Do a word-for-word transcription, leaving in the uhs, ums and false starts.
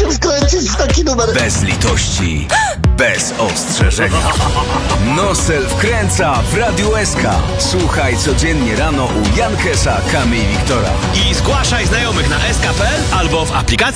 mogłem wkręcić w taki numer. Bez litości, bez ostrzeżenia. Nosel wkręca w Radiu S K. Słuchaj codziennie rano u Jankesa, Kamy i Wiktora. I zgłaszaj znajomych na s k kropka p l albo w aplikacji